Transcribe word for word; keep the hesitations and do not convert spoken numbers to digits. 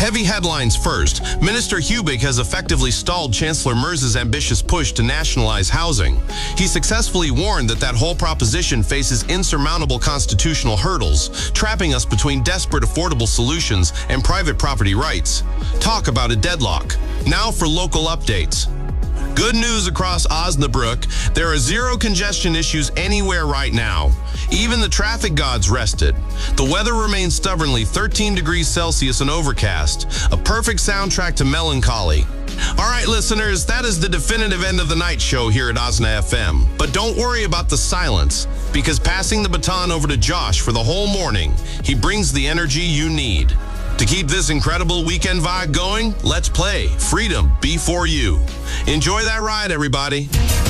Heavy headlines first. Minister Hubig has effectively stalled Chancellor Merz's ambitious push to nationalize housing. He successfully warned that that whole proposition faces insurmountable constitutional hurdles, trapping us between desperate affordable solutions and private property rights. Talk about a deadlock. Now for local updates. Good news across Osnabrück. There are zero congestion issues anywhere right now. Even the traffic gods rested. The weather remains stubbornly thirteen degrees Celsius and overcast. A perfect soundtrack to melancholy. All right, listeners, that is the definitive end of the night show here at Osna F M. But don't worry about the silence, because passing the baton over to Josh for the whole morning, he brings the energy you need. To keep this incredible weekend vibe going, let's play Freedom Be For You. Enjoy that ride, everybody.